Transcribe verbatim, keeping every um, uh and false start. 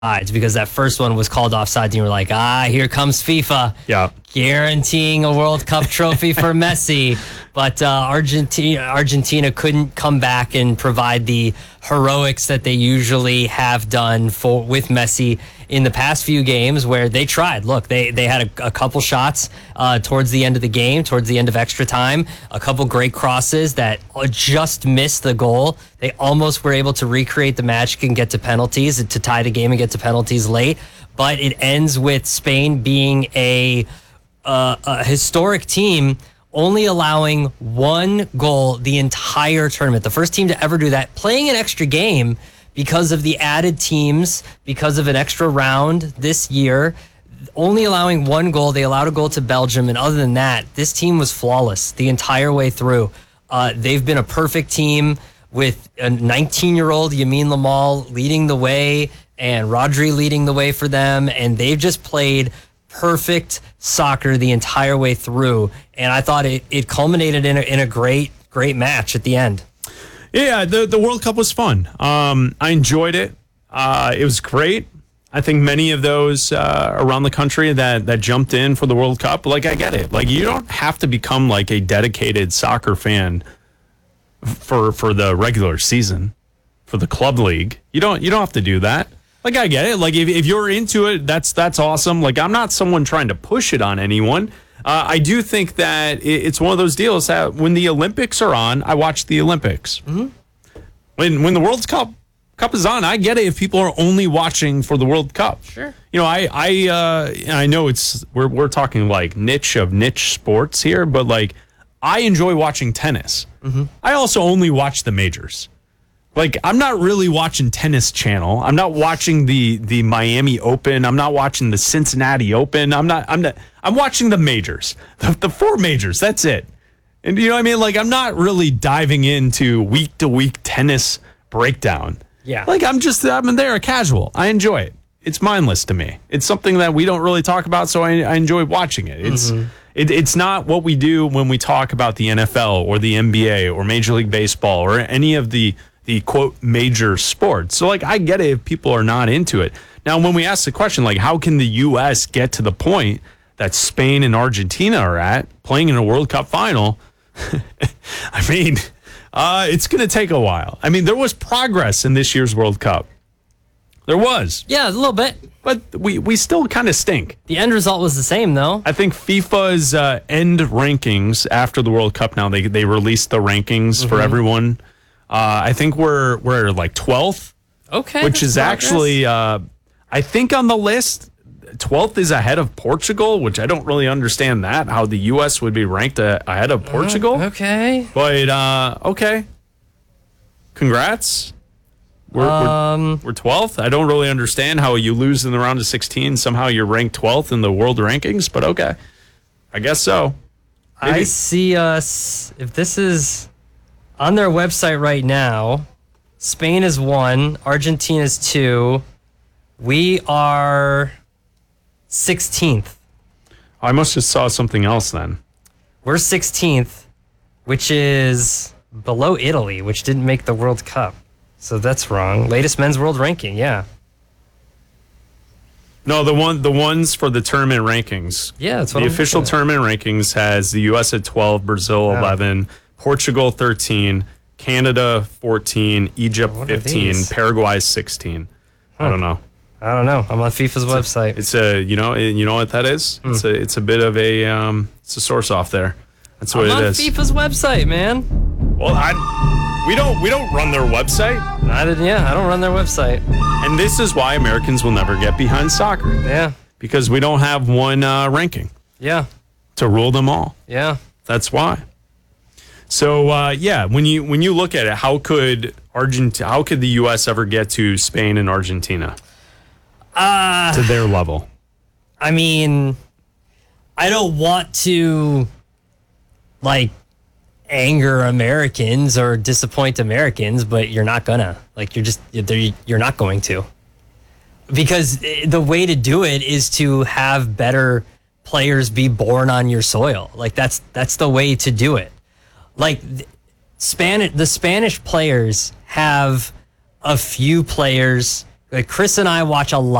because that first one was called offside, and you were like, ah, here comes FIFA. Yeah. Guaranteeing a World Cup trophy for Messi. But uh, Argentina, Argentina couldn't come back and provide the heroics that they usually have done for with Messi in the past few games, where they tried. Look, they, they had a, a couple shots uh, towards the end of the game, towards the end of extra time, a couple great crosses that just missed the goal. They almost were able to recreate the magic and get to penalties, to tie the game and get to penalties late. But it ends with Spain being a, uh, a historic team, only allowing one goal the entire tournament. The first team to ever do that, playing an extra game because of the added teams, because of an extra round this year, only allowing one goal. They allowed a goal to Belgium, and other than that, this team was flawless the entire way through. Uh, they've been a perfect team with a nineteen-year-old Yamin Lamal leading the way and Rodri leading the way for them, and they've just played perfect soccer the entire way through. And I thought it, it culminated in a, in a great, great match at the end. Yeah, the, the World Cup was fun. Um, I enjoyed it. Uh, it was great. I think many of those uh, around the country that, that jumped in for the World Cup, like, I get it. Like, you don't have to become like a dedicated soccer fan for for the regular season, for the club league. You don't you don't have to do that. Like, I get it. Like, if, if you're into it, that's that's awesome. Like, I'm not someone trying to push it on anyone. Uh, I do think that it, it's one of those deals that when the Olympics are on, I watch the Olympics. Mm-hmm. When when the World Cup Cup is on, I get it if people are only watching for the World Cup. Sure. You know, I I uh, I know it's we're we're talking like niche of niche sports here, but like I enjoy watching tennis. Mm-hmm. I also only watch the majors. Like, I'm not really watching Tennis Channel. I'm not watching the the Miami Open. I'm not watching the Cincinnati Open. I'm not. I'm not. I'm watching the majors, the, the four majors. That's it. And you know what I mean? Like, I'm not really diving into week to week tennis breakdown. Yeah. Like, I'm just I'm there, a casual. I enjoy it. It's mindless to me. It's something that we don't really talk about, so I, I enjoy watching it. It's mm-hmm. it, it's not what we do when we talk about the N F L or the N B A or Major League Baseball or any of the the quote major sports. So like, I get it if people are not into it. Now, when we ask the question, like, how can the U S get to the point that Spain and Argentina are at playing in a World Cup final? I mean, uh, it's going to take a while. I mean, there was progress in this year's World Cup. There was. Yeah, a little bit. But we, we still kind of stink. The end result was the same, though. I think FIFA's uh, end rankings after the World Cup now, they, they released the rankings mm-hmm. for everyone. Uh, I think we're we're like twelfth, okay, which is progress. actually uh, I think on the list twelfth is ahead of Portugal, which I don't really understand that how the U S would be ranked a, ahead of Portugal. Uh, okay, but uh, okay, congrats. We're, um, we're, we're twelfth. I don't really understand how you lose in the round of sixteen. Somehow you're ranked twelfth in the world rankings, but okay, I guess so. Maybe. I see us if this is. On their website right now, Spain is one, Argentina is two. We are sixteenth. I must have saw something else then. We're sixteenth, which is below Italy, which didn't make the World Cup. So that's wrong. Latest men's world ranking, yeah. No, the one the ones for the tournament rankings. Yeah, that's what the I'm official tournament rankings has the U S at twelve, Brazil oh. eleven, Portugal thirteen, Canada fourteen, Egypt fifteen, Paraguay sixteen. Huh. I don't know. I don't know. I'm on FIFA's it's website. A, it's a you know you know what that is? Mm. It's a it's a bit of a um it's a source off there. That's what I'm it on is. FIFA's website, man. Well, I we don't we don't run their website. I didn't. Yeah, I don't run their website. And this is why Americans will never get behind soccer. Yeah. Because we don't have one uh, ranking. Yeah. To rule them all. Yeah. That's why. So uh, yeah, when you when you look at it, how could Argent how could the U S ever get to Spain and Argentina? Uh, to their level. I mean, I don't want to like anger Americans or disappoint Americans, but you're not gonna. Like, you're just you're not going to. Because the way to do it is to have better players be born on your soil. Like, that's that's the way to do it. Like, Spanish, the Spanish players have a few players Like Chris and I watch a lot